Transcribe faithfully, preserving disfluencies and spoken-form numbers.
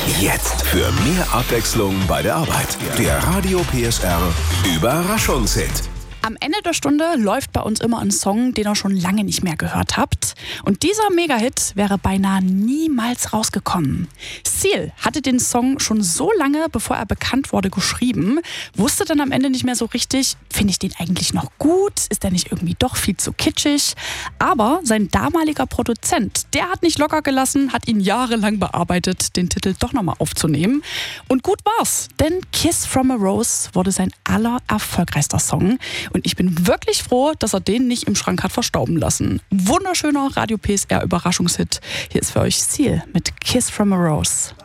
Jetzt für mehr Abwechslung bei der Arbeit. Der Radio P S R Überraschungshit. Am Ende der Stunde läuft bei uns immer ein Song, den ihr schon lange nicht mehr gehört habt. Und dieser Mega-Hit wäre beinahe niemals rausgekommen. Seal hatte den Song schon so lange, bevor er bekannt wurde, geschrieben, wusste dann am Ende nicht mehr so richtig, finde ich den eigentlich noch gut? Ist der nicht irgendwie doch viel zu kitschig? Aber sein damaliger Produzent, der hat nicht locker gelassen, hat ihn jahrelang bearbeitet, den Titel doch nochmal aufzunehmen. Und gut war's, denn Kiss from a Rose wurde sein allererfolgreichster Song. Und ich bin wirklich froh, dass er den nicht im Schrank hat verstauben lassen. Wunderschöner Radio P S R Überraschungshit. Hier ist für euch Seal mit Kiss from a Rose.